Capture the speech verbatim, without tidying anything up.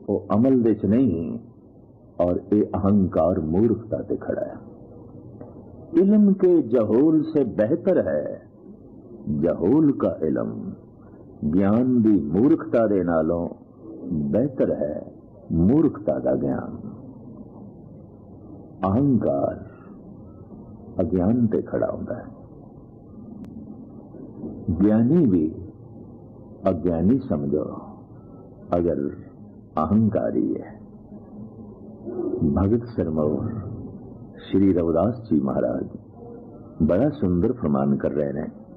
वो अमल दे च नहीं और ये अहंकार मूर्खता ते खड़ा है। इल्म के जहोल से बेहतर है जहोल का इल्म। ज्ञान दी मूर्खता दे नालों बेहतर है मूर्खता का ज्ञान। अहंकार अज्ञान ते खड़ा होता है। ज्ञानी भी अज्ञानी समझो अगर अहंकारी है। भगत सिरमौर श्री रविदास जी महाराज बड़ा सुंदर फरमान कर रहे हैं।